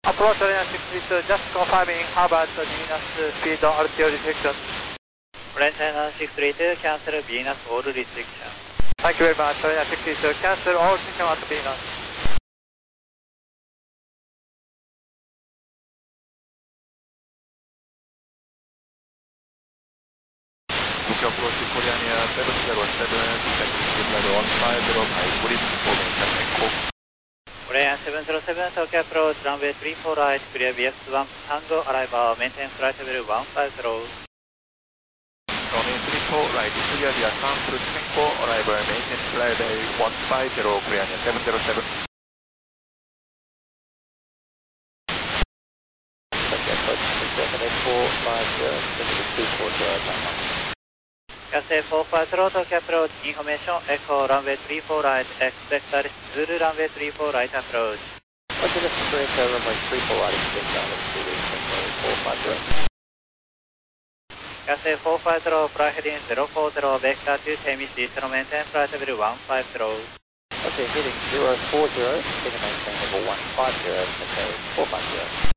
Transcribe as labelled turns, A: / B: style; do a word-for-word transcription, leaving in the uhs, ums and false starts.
A: Approach Arena six three two, just confirming Harvard Venus speed on altitude restriction.
B: Arena six three two, cancel Venus all restriction.
A: Thank you very much, Arena six three two, cancel all restriction at Venus.
C: Approach Korea near seven zero seven, descending level one five zero by Buddhist formation Echo.
B: Korea seven zero seven, Tokyo approach runway three four right, clear V X one Tango, arrival, maintain flight level one five zero.
C: Runway three four right, clear via San Francisco, arrival, maintain flight level one five zero, Korea near seven zero seven.
D: Tokyo approach four five zero, two four zero, Tango.
B: Cathay four five zero, Tokyo approach, information, Echo, runway three four right, expect Zulu, runway three four right approach.
D: Okay, this is Korea, runway three four right, expect Zulu, four five zero.
B: Cathay four five zero, fly heading zero four zero, vector two Temis, Eastern maintain flight level one five zero.
D: Okay, heading zero four zero, heading maintain level one five zero, okay, four five zero.